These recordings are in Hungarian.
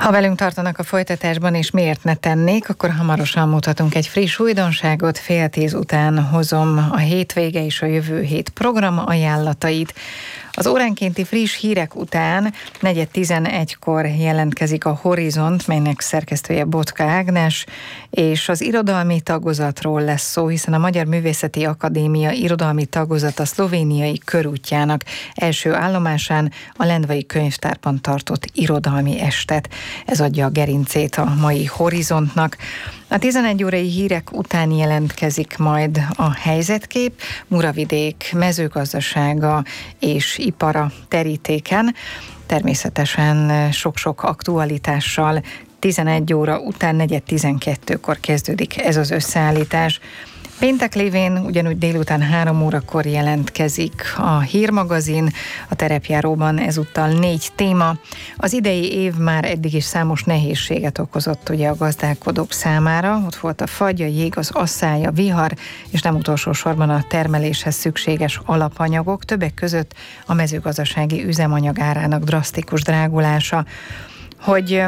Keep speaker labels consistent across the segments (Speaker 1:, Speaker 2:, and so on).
Speaker 1: Ha velünk tartanak a folytatásban, és miért ne tennék, akkor hamarosan mutatunk egy friss újdonságot. 9:30 után hozom a hétvége és a jövő hét program ajánlatait. Az óránkénti friss hírek után 4:11-kor jelentkezik a Horizont, melynek szerkesztője Botka Ágnes, és az irodalmi tagozatról lesz szó, hiszen a Magyar Művészeti Akadémia irodalmi tagozata szlovéniai körútjának első állomásán a Lendvai Könyvtárban tartott irodalmi estet. Ez adja a gerincét a mai Horizontnak. A 11 órai hírek után jelentkezik majd a helyzetkép, Muravidék mezőgazdasága és ipara terítéken. Természetesen sok-sok aktualitással 11 óra után 4:12-kor kezdődik ez az összeállítás. Péntek lévén ugyanúgy délután 3 órakor jelentkezik a hírmagazin, a terepjáróban ezúttal 4 téma. Az idei év már eddig is számos nehézséget okozott ugye a gazdálkodók számára. Ott volt a fagy, a jég, az asszály, a vihar, és nem utolsó sorban a termeléshez szükséges alapanyagok, többek között a mezőgazdasági üzemanyag árának drasztikus drágulása. Hogy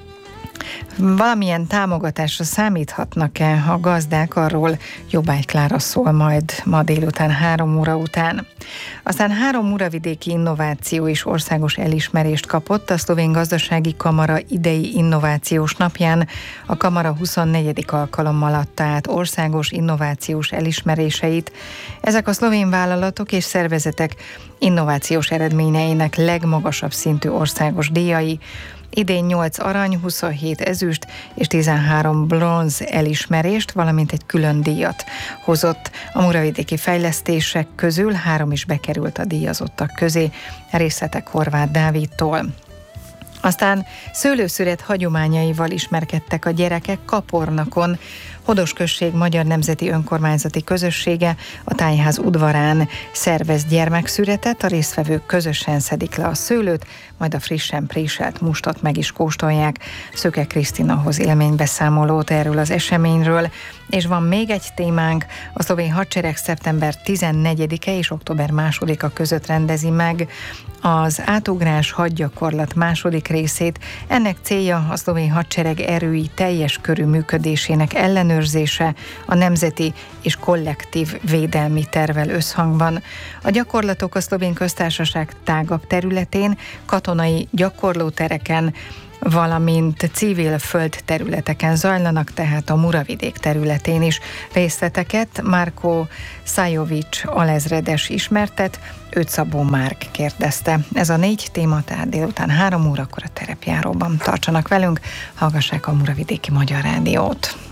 Speaker 1: valamilyen támogatásra számíthatnak-e a gazdák, arról Jobbágy Klára szól majd ma délután 3 óra után. Aztán 3 muravidéki innováció is országos elismerést kapott a Szlovén Gazdasági Kamara idei innovációs napján. A Kamara 24. alkalommal adta át országos innovációs elismeréseit. Ezek a szlovén vállalatok és szervezetek innovációs eredményeinek legmagasabb szintű országos díjai. Idén 8 arany, 27 ezüst és 13 bronz elismerést, valamint egy külön díjat hozott. A muravidéki fejlesztések közül 3 is bekerült a díjazottak közé, részletek Horváth Dávidtól. Aztán szőlőszüret hagyományaival ismerkedtek a gyerekek Kapornakon. Hodos község Magyar Nemzeti Önkormányzati Közössége a tájház udvarán szervez gyermekszüretet, a résztvevők közösen szedik le a szőlőt, majd a frissen préselt mustot meg is kóstolják. Szöke Krisztina hoz élménybeszámolót erről az eseményről. És van még egy témánk, a szlovén hadsereg szeptember 14-e és október 2-a között rendezi meg az átugrás hadgyakorlat második részét. Ennek célja a szlovén hadsereg erői teljes körű működésének ellenőrzése a nemzeti és kollektív védelmi tervvel összhangban. A gyakorlatok a Szlovén Köztársaság tágabb területén, katonai gyakorlótereken, valamint civil földterületeken zajlanak, tehát a Muravidék területén is. Részleteket Márko Szájovics alezredes ismertet, őt Szabó Márk kérdezte. Ez a 4 téma, tehát délután 3 órakor a terepjáróban. Tartsanak velünk, hallgassák a Muravidéki Magyar Rádiót.